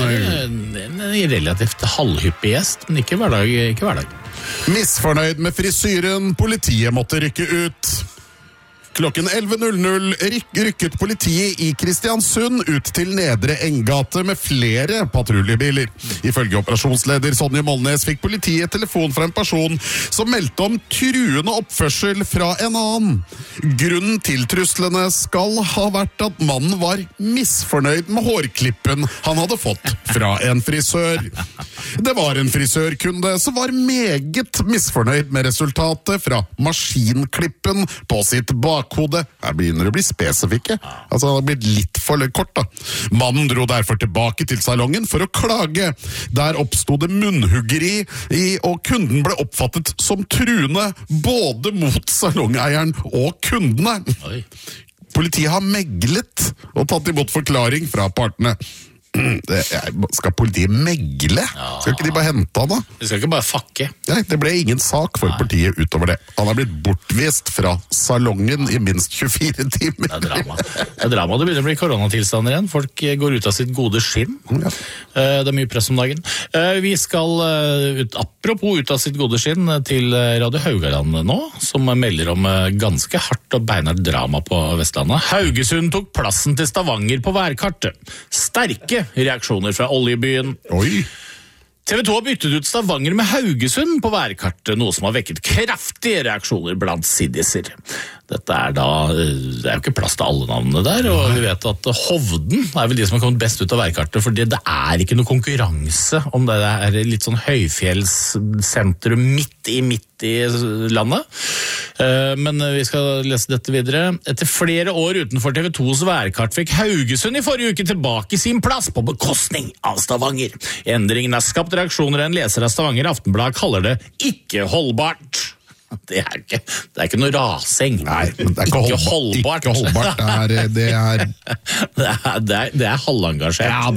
en relativt halvhyppig gjest, men ikke hverdag. Misfornøyd med frisyren, politiet måtte rykke ut. Klokken 11.00 rykket politiet I Kristiansund ut til Nedre Enggate med flere patruljebiler. Ifølge operasjonsleder Sonje Molnes fikk politiet telefon fra en person som meldte om truende oppførsel fra en annen. Grunnen til truslene skal ha vært at mannen var misfornøyd med hårklippen han hadde fått fra en frisør. Det var en frisørkunde som var meget misfornøyd med resultatet fra maskinklippen på sitt bakhode. Her begynner det å bli spesifikke. Altså, det har blitt litt for kort da. Mannen dro derfor tilbake til salongen for å klage. Der oppstod det munnhuggeri, og kunden ble oppfattet som truende både mot salongeieren og kundene. Politiet har meglet og tatt imot forklaring fra partene. Skal politiet megle? Skal ikke de bare hente han da? De skal ikke bare fakke. Nei, det ble ingen sak for politiet utover det. Han har blitt bortvist fra salongen I minst 24 timer. Det drama. Det begynner å bli koronatilstander igjen. Folk går ut av sitt gode skinn. Det mye press om dagen. Vi skal, apropos ut av sitt gode skinn, til Radio Haugaland nå, som melder om ganske hardt og beinhardt drama på Vestlandet. Haugesund tok plassen til Stavanger på værkartet. Sterke reaksjoner fra oljebyen. TV 2 har byttet ut Stavanger med Haugesund på værkartet, noe som har vekket kraftige reaksjoner blant siddiser. Dette da, det jo ikke plass til alle navnene der, og vi vet at Hovden vel de som har kommet best ut av værkartet, fordi det ikke noe konkurranse om det litt sånn høyfjellssentrum midt i landet. Men vi skal lese dette videre. Etter flere år utenfor TV 2s værkart fikk Haugesund I forrige uke tilbake sin plass på bekostning av Stavanger. Endringen skapt reaksjoner en leser av Stavanger Aftenblad kaller det ikke holdbart. Det ikke noe rasing. Nei, men det ikke holdbart. Ikke holdbart, det halvengasjert. Ja,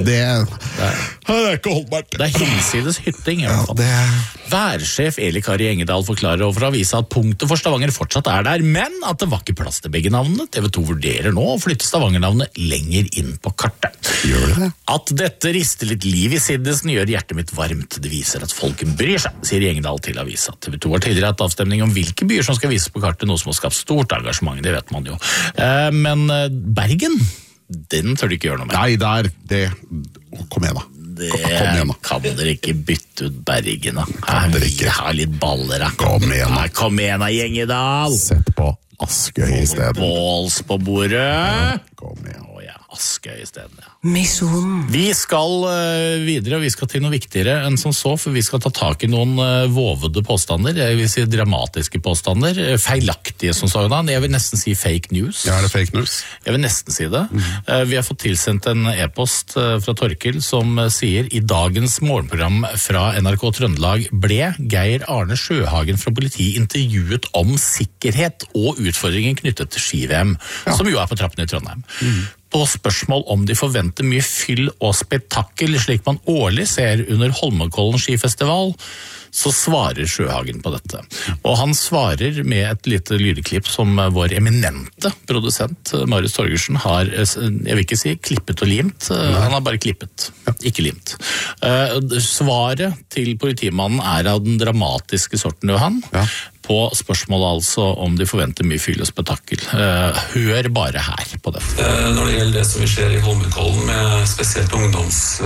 det ikke holdbart. Det hinsides hytting I hvert fall. Værsjef Eli Kari Engedal forklarer overfor avisa at punktet for Stavanger fortsatt der, men at det var ikke plass til begge navnene. TV 2 vurderer nå å flytte Stavanger-navnet lenger inn på kartet. Gjør det? At dette rister litt liv I siddesen gjør hjertet mitt varmt. Det viser at folk bryr seg, sier Engedal til avisa. TV 2 har tidligere hatt avstemning om hvilke byer som skal vises på kartet, noe som har skapt stort engasjement, det vet man jo. Men Bergen, den tør de ikke gjøre noe med. Nei, kom igjen da. Kan dere ikke bytte ut Bergen da? Vi har litt baller da. Kom igjen da, Gjengedal. Sett på Askøy I stedet. Båls på bordet. Kom igjen. Askøy I stedet, Misjon. Vi skal videre, og vi skal til noe viktigere enn som så, for vi skal ta tak I noen vovede påstander, jeg vil si dramatiske påstander, feilaktige som sådan, jeg vil nesten si fake news. Ja, det fake news? Jeg vil nesten si det. Vi har fått tilsendt en e-post fra Torkil som sier, I dagens morgenprogram fra NRK Trøndelag ble Geir Arne Sjøhagen fra politiet intervjuet om sikkerhet og utfordringen knyttet til ski-VM, som jo på trappen I Trondheim. På spørsmål om de forventer mye fyll og spektakel, slik man årlig ser under Holmenkollen skifestival, så svarer Sjøhagen på dette. Og han svarer med et lite lydklipp som vår eminente produsent, Marius Torgersen, har, jeg vil ikke si klippet og limt, han har bare klippet, ikke limt. Svaret til politimannen av den dramatiske sorten, Johan, på spørsmålet altså om de forventer mye fyll og spektakel. Hør bare her på det. Når det gjelder det som vi ser I Holmenkollen med spesielt ungdom,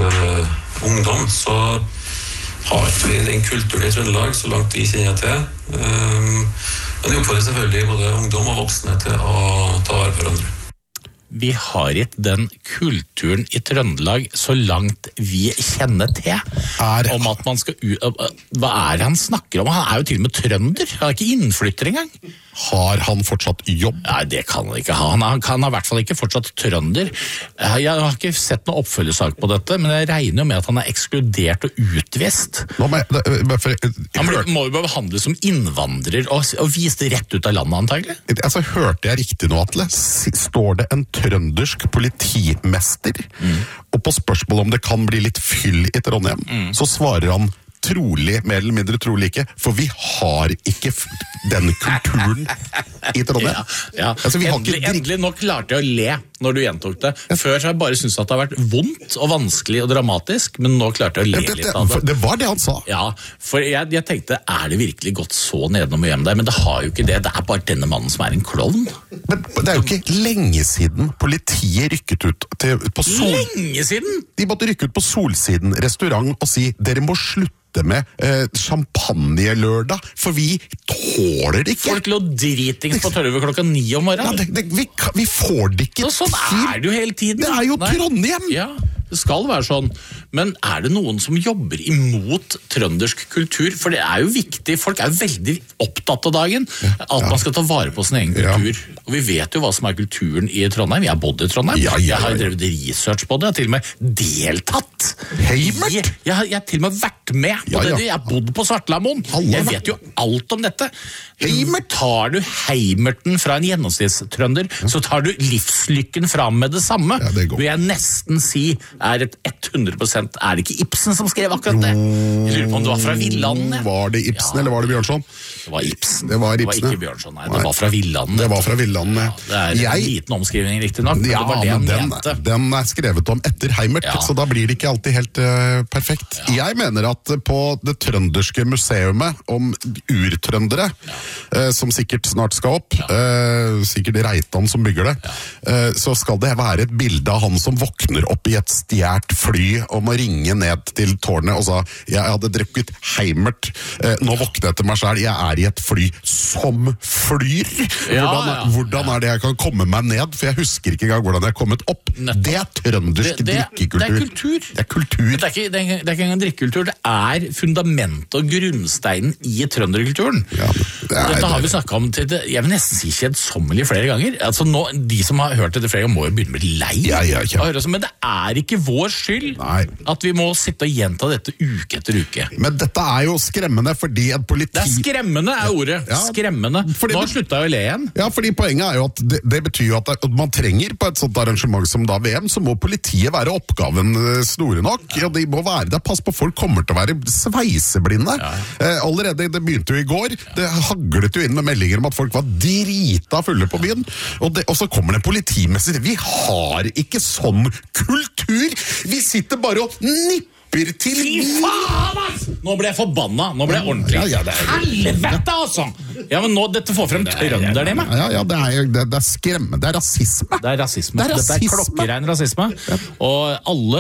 så har vi den kulturen I Trøndelag så langt vi kjenner til. Men det oppfordrer selvfølgelig både ungdom og voksne til å ta vare på hverandre. vi har ikke den kulturen i Trøndelag så langt vi kjenner til. Om at man skal hva det han snakker om? Han jo til og med trønder. Han ikke innflytter engang. Har han fortsatt jobb? Nei, det kan han ikke ha. Han kan i hvert fall ikke fortsatt trønder. Jeg har ikke sett noen oppfølgesak på dette, men jeg regner jo med at han ekskludert og utvist. Han må jo bare behandles som innvandrer og vist rett ut av landet, antagelig. Altså, hørte jeg riktig nå, Atle? Står det en trøndersk politimester, og på spørsmål om det kan bli litt fyll i Trondheim, så svarer han trolig, mer eller mindre trolig ikke, for vi har ikke den kulturen i Trondheim. Altså, endelig nå klarte jeg å le når du gjentok det. Før så har jeg bare syntes at det har vært vondt og vanskelig og dramatisk, men nå klarte jeg å le litt av det. Det var det han sa. Ja, for jeg tenkte, det virkelig gått så nedenom og hjem der? Men det har jo ikke det. Det bare denne mannen som en klovn. Men det jo ikke lenge siden politiet rykket ut på Lenge siden? De måtte rykke ut på Solsiden restaurant og si, dere må slutte med champagne-lørdag, for vi tåler det ikke. Folk lå dritings på Tørve klokka 9 om morgenen. Vi får det ikke. Sånn det jo hele tiden. Det jo Trondheim. Ja, det skal være sånn. Men det noen som jobber imot trøndersk kultur? For det jo viktig, folk jo veldig opptatt av dagen, at man skal ta vare på sin egen kultur. Og vi vet jo hva som kulturen i Trondheim. Jeg har bodd i Trondheim. Jeg har drevet research på det. Jeg har til og med deltatt. Heimert? Jeg har til og med vært med på det. Jeg har bodd på Svartlamoen. Jeg vet jo alt om dette. Heimert? Tar du heimerten fra en gjennomsnittstrønder, så tar du livslykken fram med det samme. Vil jeg nesten si et 100%. Det ikke Ibsen som skrev akkurat det? Jeg lurer på om det var fra Villanden. Var det Ibsen, eller var det Bjørnson? Det var Ibsen. Det var ikke Bjørnson, nei. Det var fra Villanden. Det var fra Villanden, ja. Det en liten omskrivning, riktig nok. Men det var det han mente. Den skrevet om etter Heimert, så da blir det ikke alltid helt perfekt. Jeg mener at på det trønderske museumet om urtrøndere, som sikkert snart skal opp, sikkert Reitan som bygger det, så skal det være et bilde av han som våkner opp i et stjert fly og må ringe ned til tårnet og sa, jeg hadde drukket Heimert, nå våkner jeg til meg selv, jeg i et fly som flyr. Hvordan det jeg kan komme meg ned? For jeg husker ikke engang hvordan jeg har kommet opp. Det trøndersk drikkekultur. Det kultur. Det ikke engang drikkekultur, det fundamentet og grunnsteinen i trønderkulturen. Dette har vi snakket om til det, jeg vil nesten si kjedsommelig flere ganger. Altså nå, de som har hørt dette flere ganger må jo begynne med lei. Men det ikke vår skyld at vi må sitte og gjenta dette uke etter uke. Men dette jo skremmende fordi et politi... Det skremmende ordet. Skremmende. Nå har sluttet å le igjen. Ja, fordi poenget jo at det betyr jo at man trenger på et sånt arrangement som da VM, så må politiet være oppgaven store nok. Ja, de må være der. Pass på, folk kommer til å være sveiseblinde. Allerede, det begynte jo i går. Det haglet jo inn med meldinger om at folk var drita fulle på byen. Og så kommer det en politimester. Vi har ikke sånn kultur! Vi sitter bare og nipper til. Fy faen, ass! Nå ble jeg forbanna. Nå ble jeg ordentlig. Helvete, altså! Ja, men nå, dette får frem trønderne med. Ja, det skremmende. Det rasisme. Det rasisme. Dette klokkerein rasisme. Og alle